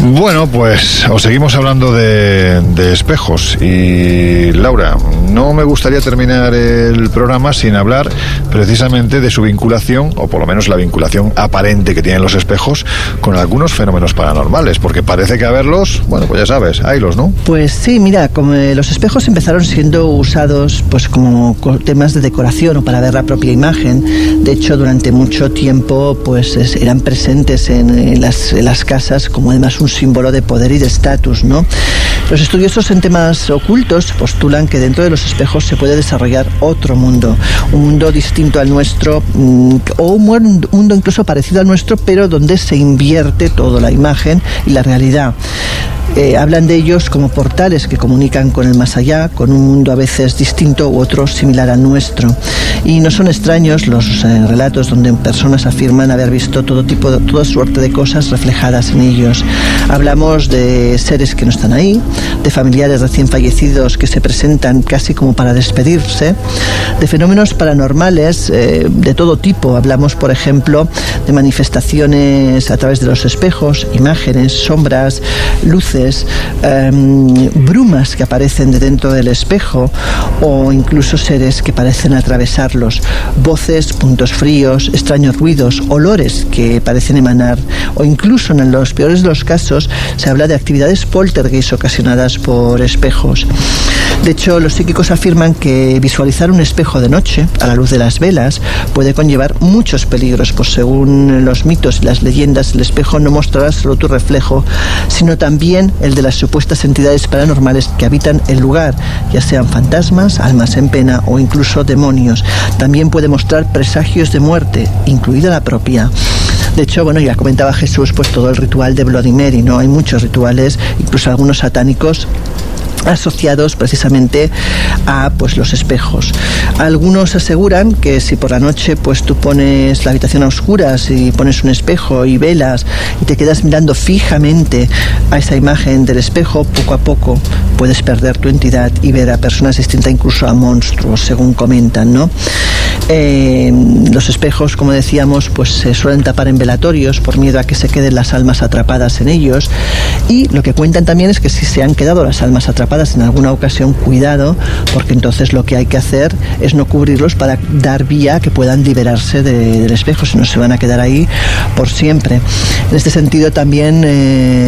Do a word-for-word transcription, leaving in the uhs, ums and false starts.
Bueno, pues os seguimos hablando de, de espejos. Y Laura, no me gustaría terminar el programa sin hablar precisamente de su vinculación, o por lo menos la vinculación aparente que tienen los espejos con algunos fenómenos paranormales, porque parece que a verlos, bueno, pues ya sabes, haylos, ¿no? Pues sí, mira, como los espejos empezaron siendo usados pues como temas de decoración o para ver la propia imagen. De hecho, durante mucho tiempo pues eran presentes en, en, las, en las casas como además un símbolo de poder y de estatus, ¿no? Los estudiosos en temas ocultos postulan que dentro de los espejos se puede desarrollar otro mundo, un mundo distinto al nuestro, mmm, o un mundo incluso parecido al nuestro, pero donde se invierte toda la imagen y la realidad. Eh, hablan de ellos como portales que comunican con el más allá, con un mundo a veces distinto u otro similar al nuestro. Y no son extraños los eh, relatos donde personas afirman haber visto todo tipo, de, toda suerte de cosas reflejadas en ellos. Hablamos de seres que no están ahí, de familiares recién fallecidos que se presentan casi como para despedirse, de fenómenos paranormales eh, de todo tipo. Hablamos, por ejemplo, de manifestaciones a través de los espejos, imágenes, sombras, luces, Eh, brumas que aparecen de dentro del espejo, o incluso seres que parecen atravesarlos, voces, puntos fríos, extraños ruidos, olores que parecen emanar, o incluso en los peores de los casos se habla de actividades poltergeist ocasionadas por espejos. De hecho, los psíquicos afirman que visualizar un espejo de noche a la luz de las velas puede conllevar muchos peligros, pues según los mitos y las leyendas, el espejo no mostrará solo tu reflejo, sino también el de las supuestas entidades paranormales que habitan el lugar, ya sean fantasmas, almas en pena o incluso demonios. También puede mostrar presagios de muerte, incluida la propia. De hecho, bueno, ya comentaba Jesús, pues todo el ritual de Bloody Mary, ¿no? Hay muchos rituales, incluso algunos satánicos, asociados precisamente a pues los espejos. Algunos aseguran que si por la noche pues tú pones la habitación a oscuras y pones un espejo y velas y te quedas mirando fijamente a esa imagen del espejo, poco a poco puedes perder tu entidad y ver a personas distintas, incluso a monstruos, según comentan, ¿no? Eh, los espejos, como decíamos, pues se suelen tapar en velatorios por miedo a que se queden las almas atrapadas en ellos, y lo que cuentan también es que si se han quedado las almas atrapadas en alguna ocasión, cuidado, porque entonces lo que hay que hacer es no cubrirlos para dar vía a que puedan liberarse de, del espejo, si no se van a quedar ahí por siempre. En este sentido también eh,